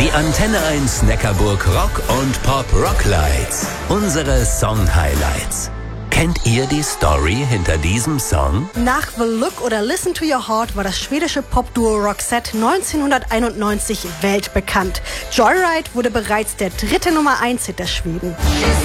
Die Antenne 1 Neckarburg Rock und Pop Rocklights. Unsere Song-Highlights. Kennt ihr die Story hinter diesem Song? Nach The Look oder Listen to Your Heart war das schwedische Popduo Roxette 1991 weltbekannt. Joyride wurde bereits der dritte Nummer 1 Hit der Schweden.